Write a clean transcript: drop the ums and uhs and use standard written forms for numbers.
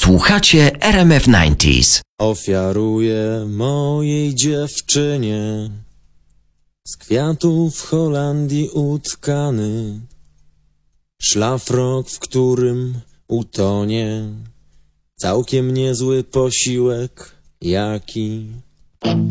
Słuchacie RMF 90s. Ofiaruję mojej dziewczynie z kwiatów w Holandii utkany szlafrok, w którym utonie całkiem niezły posiłek jaki.